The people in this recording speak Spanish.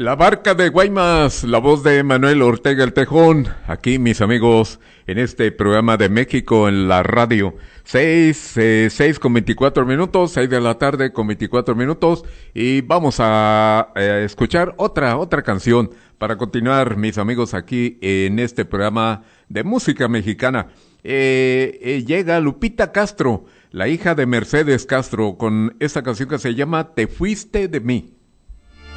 La Barca de Guaymas, la voz de Manuel Ortega el Tejón, aquí mis amigos en este programa de México en la radio. 6 con 24 minutos, 6 de la tarde con 24 minutos y vamos a escuchar otra canción para continuar mis amigos aquí en este programa de música mexicana. Llega Lupita Castro, la hija de Mercedes Castro, con esta canción que se llama Te fuiste de mí.